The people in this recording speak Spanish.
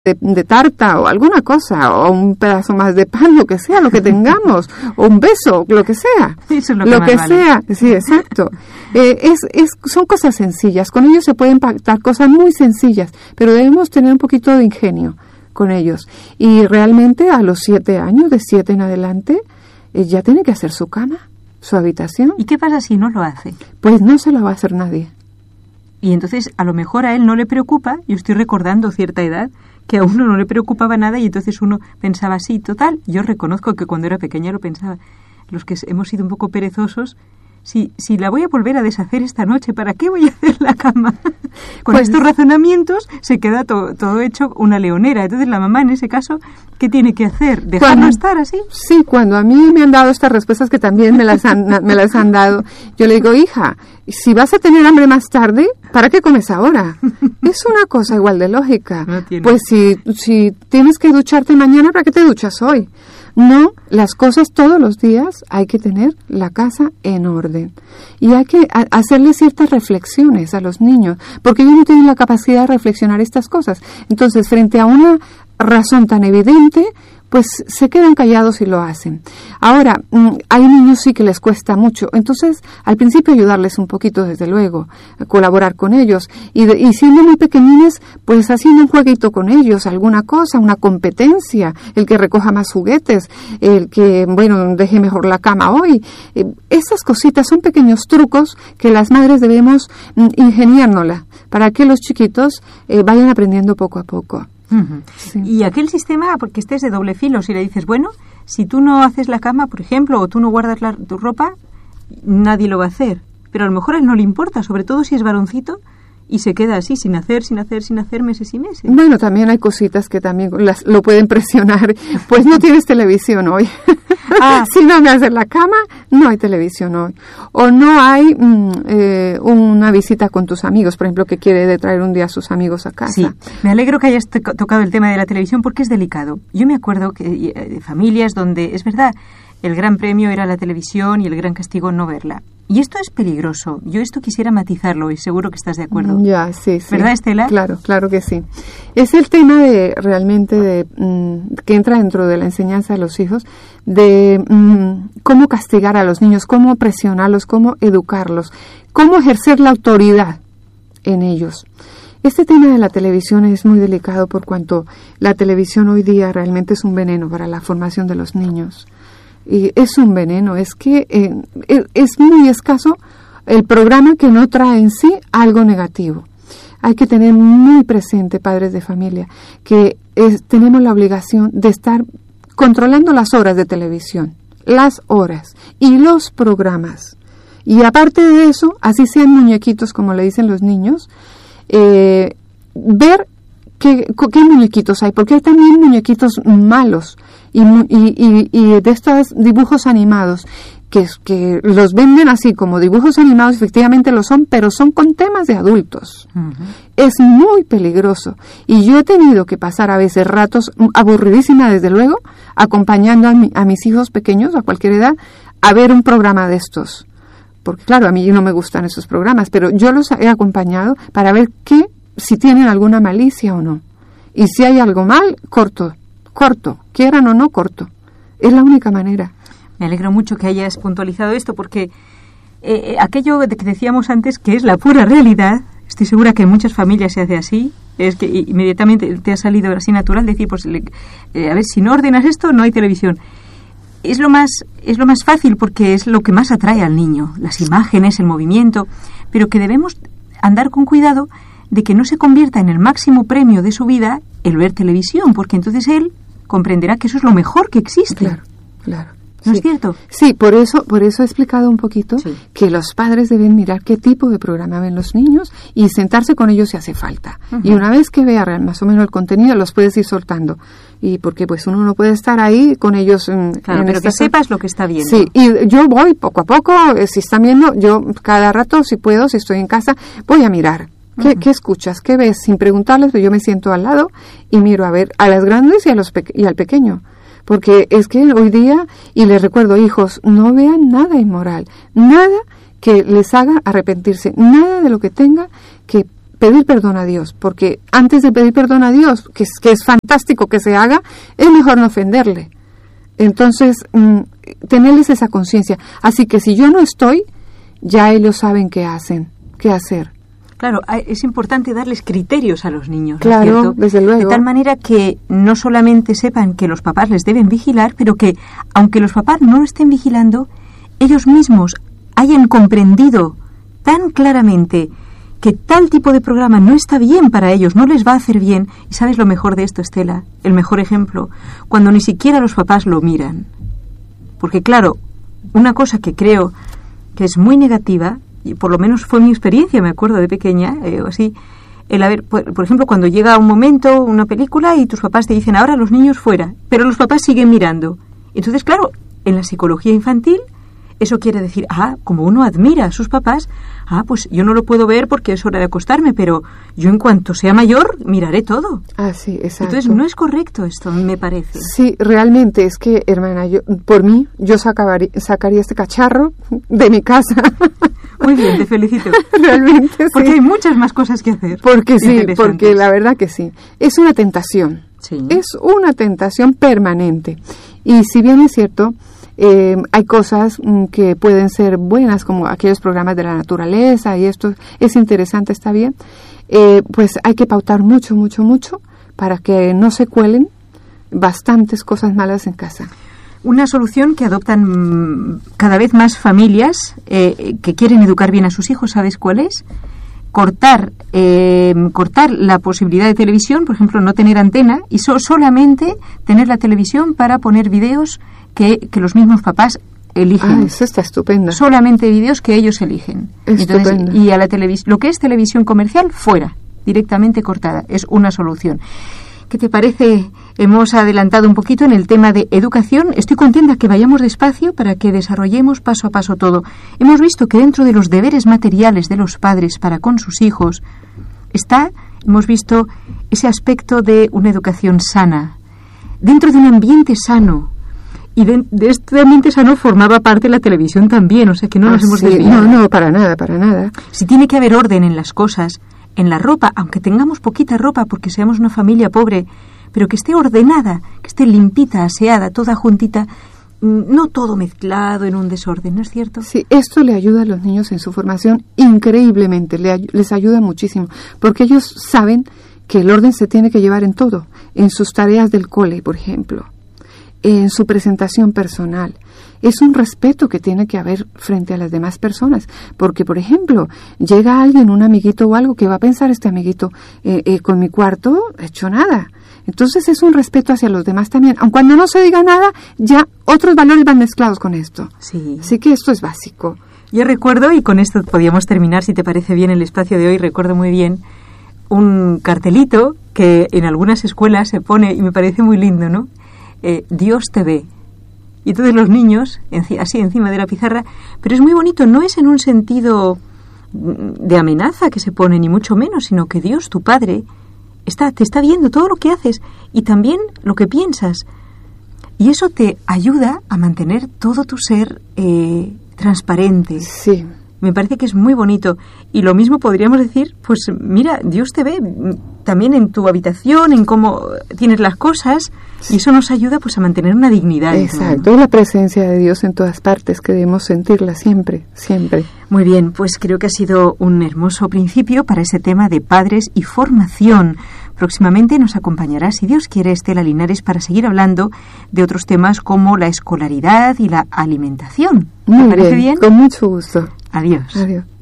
de tarta o alguna cosa, o un pedazo más de pan, lo que sea, lo que tengamos, o un beso, lo que sea. Eso es lo que vale. sea, sí, exacto. Son cosas sencillas, con ellos se pueden pactar cosas muy sencillas, pero debemos tener un poquito de ingenio con ellos. Y realmente a los 7 años, de 7 en adelante, ya tiene que hacer su cama, su habitación. ¿Y qué pasa si no lo hace? Pues no se lo va a hacer nadie. Y entonces a lo mejor a él no le preocupa, yo estoy recordando cierta edad, que a uno no le preocupaba nada y entonces uno pensaba, sí, total, yo reconozco que cuando era pequeña lo pensaba, los que hemos sido un poco perezosos, si la voy a volver a deshacer esta noche, ¿para qué voy a hacer la cama? Con Pues, estos razonamientos se queda todo hecho una leonera. Entonces la mamá en ese caso, ¿qué tiene que hacer? ¿Dejarlo estar así? Sí, cuando a mí me han dado estas respuestas que también me las han dado, yo le digo, hija, si vas a tener hambre más tarde, ¿para qué comes ahora? Es una cosa igual de lógica. No tiene. Pues si tienes que ducharte mañana, ¿para qué te duchas hoy? No, las cosas todos los días hay que tener la casa en orden. Y hay que hacerle ciertas reflexiones a los niños, porque ellos no tienen la capacidad de reflexionar estas cosas. Entonces, frente a una razón tan evidente, pues se quedan callados y lo hacen. Ahora, hay niños sí que les cuesta mucho, entonces al principio ayudarles un poquito, desde luego, colaborar con ellos, y siendo muy pequeñines, pues haciendo un jueguito con ellos, alguna cosa, una competencia, el que recoja más juguetes, el que, deje mejor la cama hoy. Esas cositas son pequeños trucos que las madres debemos ingeniárnosla para que los chiquitos vayan aprendiendo poco a poco. Uh-huh. Sí. Y aquel sistema, porque este es de doble filo, si le dices, si tú no haces la cama, por ejemplo, o tú no guardas tu ropa, nadie lo va a hacer. Pero a lo mejor a él no le importa, sobre todo si es varoncito, y se queda así, sin hacer meses y meses. Bueno, también hay cositas que también lo pueden presionar. Pues no tienes televisión hoy. Si no me haces la cama, no hay televisión hoy. O no hay una visita con tus amigos, por ejemplo, que quiere traer un día a sus amigos a casa. Sí, me alegro que hayas tocado el tema de la televisión porque es delicado. Yo me acuerdo que de familias donde, es verdad, el gran premio era la televisión y el gran castigo no verla. Y esto es peligroso. Yo esto quisiera matizarlo y seguro que estás de acuerdo. Ya, sí. ¿Verdad, Estela? Claro que sí. Es el tema de realmente que entra dentro de la enseñanza de los hijos, de cómo castigar a los niños, cómo presionarlos, cómo educarlos, cómo ejercer la autoridad en ellos. Este tema de la televisión es muy delicado por cuanto la televisión hoy día realmente es un veneno para la formación de los niños. Y es un veneno, es que es muy escaso el programa que no trae en sí algo negativo. Hay que tener muy presente, padres de familia, que tenemos la obligación de estar controlando las horas de televisión, las horas y los programas. Y aparte de eso, así sean muñequitos, como le dicen los niños, ver qué muñequitos hay, porque hay también muñequitos malos y de estos dibujos animados que los venden así como dibujos animados, efectivamente lo son, pero son con temas de adultos. Uh-huh. Es muy peligroso. Y yo he tenido que pasar a veces ratos aburridísima, desde luego, acompañando a mis hijos pequeños, a cualquier edad, a ver un programa de estos. Porque claro, a mí no me gustan esos programas, pero yo los he acompañado para ver si tienen alguna malicia o no. Y si hay algo mal, corto, quieran o no, corto. Es la única manera. Me alegro mucho que hayas puntualizado esto porque aquello que decíamos antes, que es la pura realidad, estoy segura que en muchas familias se hace así, es que inmediatamente te ha salido así natural decir, pues a ver, si no ordenas esto, no hay televisión. Es lo más fácil porque es lo que más atrae al niño, las imágenes, el movimiento, pero que debemos andar con cuidado de que no se convierta en el máximo premio de su vida el ver televisión, porque entonces él comprenderá que eso es lo mejor que existe. Claro. ¿No es cierto? Sí, por eso he explicado un poquito que los padres deben mirar qué tipo de programa ven los niños y sentarse con ellos si hace falta. Uh-huh. Y una vez que vea más o menos el contenido, los puedes ir soltando. Y porque pues uno no puede estar ahí con ellos. Claro, pero que sepas lo que está viendo. Sí, y yo voy poco a poco, si están viendo, yo cada rato, si puedo, si estoy en casa, voy a mirar. ¿Qué escuchas? ¿Qué ves? Sin preguntarles, yo me siento al lado y miro a ver a las grandes y al pequeño. Porque es que hoy día, y les recuerdo, hijos, no vean nada inmoral, nada que les haga arrepentirse, nada de lo que tenga que pedir perdón a Dios, porque antes de pedir perdón a Dios, que es fantástico que se haga, es mejor no ofenderle. Entonces, tenerles esa conciencia. Así que si yo no estoy, ya ellos saben qué hacer. Claro, es importante darles criterios a los niños, claro, ¿no es cierto? Desde luego. De tal manera que no solamente sepan que los papás les deben vigilar, pero que, aunque los papás no lo estén vigilando, ellos mismos hayan comprendido tan claramente que tal tipo de programa no está bien para ellos, no les va a hacer bien. Y ¿sabes lo mejor de esto, Estela? El mejor ejemplo, cuando ni siquiera los papás lo miran. Porque claro, una cosa que creo que es muy negativa, y por lo menos fue mi experiencia, me acuerdo de pequeña, así, el haber, por ejemplo, cuando llega un momento, una película, y tus papás te dicen, ahora los niños fuera, pero los papás siguen mirando. Entonces, claro, en la psicología infantil, eso quiere decir, como uno admira a sus papás, pues yo no lo puedo ver porque es hora de acostarme, pero yo en cuanto sea mayor miraré todo. Sí, exacto. Entonces no es correcto esto, me parece. Sí, realmente es que, hermana, yo sacaría este cacharro de mi casa. Muy bien, te felicito. Realmente porque sí. hay muchas más cosas que hacer. Porque sí, porque la verdad que sí. Es una tentación. Sí. Es una tentación permanente. Y si bien es cierto, hay cosas que pueden ser buenas, como aquellos programas de la naturaleza, y esto es interesante, está bien, pues hay que pautar mucho, mucho, mucho para que no se cuelen bastantes cosas malas en casa. Una solución que adoptan cada vez más familias que quieren educar bien a sus hijos, ¿sabes cuál es? Cortar la posibilidad de televisión, por ejemplo, no tener antena, y solamente tener la televisión para poner videos que los mismos papás eligen. Eso está estupendo. Solamente vídeos que ellos eligen. Estupendo. Y a la lo que es televisión comercial, fuera, directamente cortada. Es una solución. ¿Qué te parece? Hemos adelantado un poquito en el tema de educación. Estoy contenta que vayamos despacio para que desarrollemos paso a paso todo. Hemos visto que dentro de los deberes materiales de los padres para con sus hijos hemos visto ese aspecto de una educación sana, dentro de un ambiente sano. Y de este ambiente sano formaba parte la televisión también, o sea que no nos hemos desviado. No, para nada, para nada. Si tiene que haber orden en las cosas, en la ropa, aunque tengamos poquita ropa porque seamos una familia pobre, pero que esté ordenada, que esté limpita, aseada, toda juntita, no todo mezclado en un desorden, ¿no es cierto? Sí, esto le ayuda a los niños en su formación increíblemente, les ayuda muchísimo, porque ellos saben que el orden se tiene que llevar en todo, en sus tareas del cole, por ejemplo, en su presentación personal. Es un respeto que tiene que haber frente a las demás personas, porque, por ejemplo, llega alguien, un amiguito o algo, que va a pensar este amiguito, con mi cuarto he hecho nada. Entonces es un respeto hacia los demás también. Aun cuando no se diga nada, ya otros valores van mezclados con esto. Sí. Así que esto es básico. Yo recuerdo, y con esto podíamos terminar, si te parece bien, el espacio de hoy, recuerdo muy bien un cartelito que en algunas escuelas se pone, y me parece muy lindo, ¿no? Dios te ve. Y todos los niños, así encima de la pizarra, pero es muy bonito, no es en un sentido de amenaza que se pone, ni mucho menos, sino que Dios, tu Padre, te está viendo todo lo que haces y también lo que piensas. Y eso te ayuda a mantener todo tu ser transparente. Sí. Me parece que es muy bonito. Y lo mismo podríamos decir, pues mira, Dios te ve también en tu habitación, en cómo tienes las cosas, y eso nos ayuda pues a mantener una dignidad. Exacto, ¿no? La presencia de Dios en todas partes, que debemos sentirla siempre, siempre. Muy bien, pues creo que ha sido un hermoso principio para ese tema de padres y formación. Próximamente nos acompañará, si Dios quiere, Estela Linares, para seguir hablando de otros temas como la escolaridad y la alimentación. ¿Te parece bien? Con mucho gusto. Adiós. Adiós.